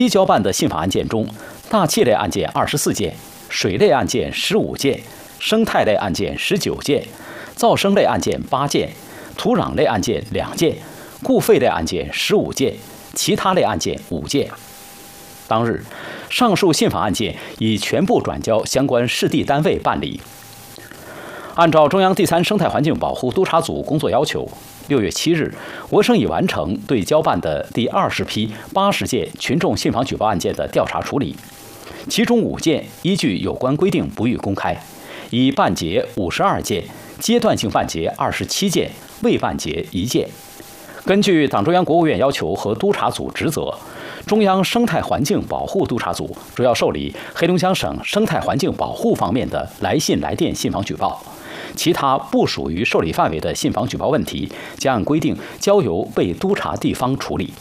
移交办的信访案件中，大气类案件24件，水类案件15件，生态类案件19件，噪声类案件8件，土壤类案件2件，固废类案件15件，其他类案件5件。当日，上述信访案件已全部转交相关市地单位办理。按照中央第3生态环境保护督察组工作要求，6月7日，我省已完成对交办的第20批80件群众信访举报案件的调查处理，其中5件依据有关规定不予公开，已办结52件，阶段性办结27件，未办结1件。根据党中央、国务院要求和督察组职责，中央生态环境保护督察组主要受理黑龙江省生态环境保护方面的来信来电信访举报，其他不属于受理范围的信访举报问题，将按规定交由被督察地方处理。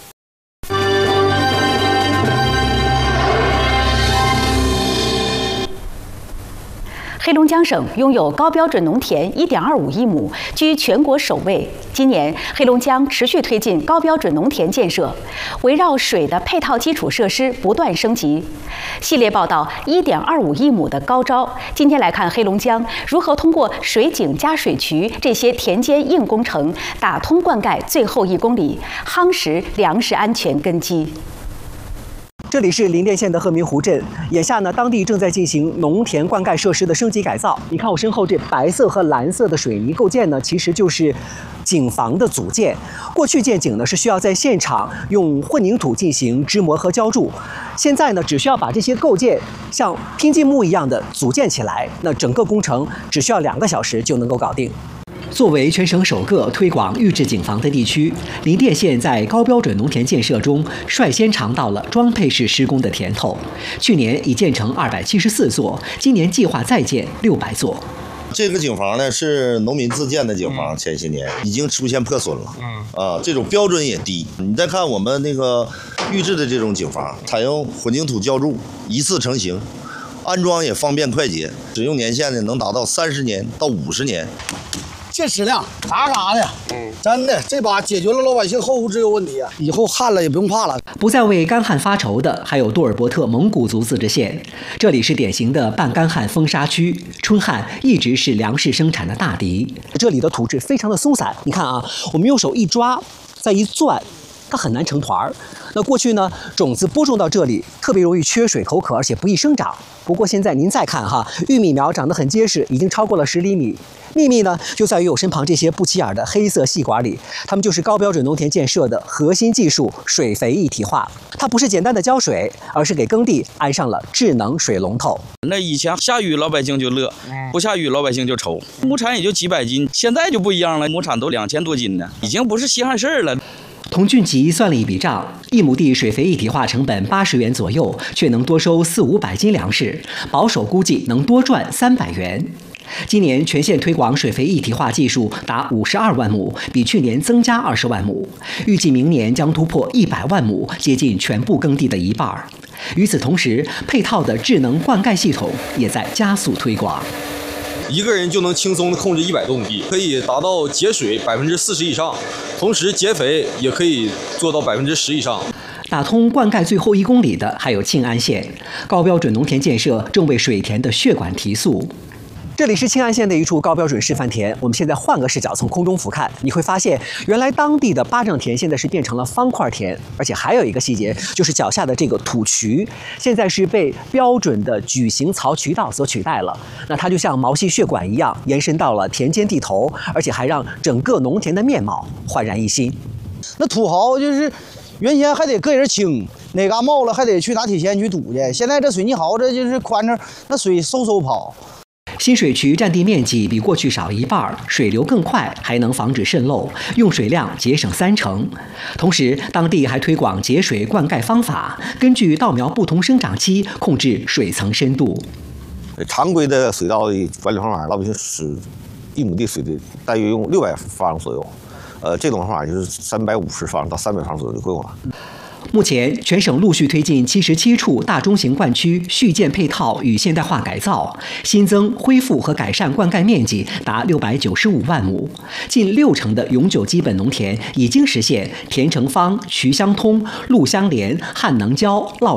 黑龙江省拥有高标准农田1.25亿亩，居全国首位。今年，黑龙江持续推进高标准农田建设，围绕水的配套基础设施不断升级。系列报道1.25亿亩的高招，今天来看黑龙江如何通过水井加水渠这些田间硬工程，打通灌溉最后1公里，夯实粮食安全根基。 这里是林甸县的鹤鸣湖镇，眼下呢，当地正在进行农田灌溉设施的升级改造。你看我身后这白色和蓝色的水泥构件呢，其实就是井房的组件。过去建井呢是需要在现场用混凝土进行支模和浇筑，现在呢只需要把这些构件像拼积木一样的组建起来，那整个工程只需要2个小时就能够搞定。作为全省首个推广预制井房的地区，林甸县在高标准农田建设中率先尝到了装配式施工的甜头。去年已建成274座，今年计划再建600座。 这个井房呢是农民自建的井房，前些年已经出现破损了。这种标准也低。你再看我们那个预制的这种井房，采用混凝土浇筑，一次成型，安装也方便快捷，使用年限呢能达到30年到50年。 这质量嘎嘎的，真的，这把解决了老百姓后顾之忧问题啊！以后旱了也不用怕了。 不再为干旱发愁的，还有多尔伯特蒙古族自治县，这里是典型的半干旱风沙区，春旱一直是粮食生产的大敌。这里的土质非常的松散，你看啊，我们用手一抓，再一攥，它很难成团儿。那过去呢，种子播种到这里特别容易缺水口渴，而且不易生长。不过现在您再看哈，玉米苗长得很结实，已经超过了10厘米。秘密呢，就在于我身旁这些不起眼的黑色细管里，它们就是高标准农田建设的核心技术——水肥一体化。它不是简单的浇水，而是给耕地安上了智能水龙头。 那以前下雨老百姓就乐，不下雨老百姓就愁，亩产也就几百斤，现在就不一样了，亩产都2000多斤呢，已经不是稀罕事儿了。 童俊吉算了一笔账，1亩地水肥一体化成本80元左右，却能多收400-500斤粮食，保守估计能多赚300元。今年全县推广水肥一体化技术达52万亩，比去年增加20万亩，预计明年将突破100万亩，接近全部耕地的1半。与此同时，配套的智能灌溉系统也在加速推广。 一个人就能轻松地控制100多亩地，可以达到节水40%以上，同时节肥也可以做到10%以上。 打通灌溉最后1公里的还有庆安县，高标准农田建设正为水田的血管提速。这里是庆安县的一处高标准示范田，我们现在换个视角从空中俯瞰，你会发现原来当地的巴掌田现在是变成了方块田，而且还有一个细节，就是脚下的这个土渠现在是被标准的矩形槽渠道所取代了。那它就像毛细血管一样延伸到了田间地头，而且还让整个农田的面貌焕然一新。 那土豪就是原先还得个人清，哪嘎冒了还得去拿铁锨去堵去，现在这水泥壕这就是宽着，那水嗖跑。 新水渠占地面积比过去少1半，水流更快，还能防止渗漏，用水量节省30%。同时，当地还推广节水灌溉方法，根据稻苗不同生长期控制水层深度。 常规的水稻的管理方法，老百姓使1亩地水的大约用600方左右，这种方法就是350方到300方左右就够了。 目前，全省陆续推进77处大中型灌区续建配套与现代化改造，新增、恢复和改善灌溉面积达695万亩，近60%的永久基本农田已经实现田成方、渠相通、路相连、旱能浇、涝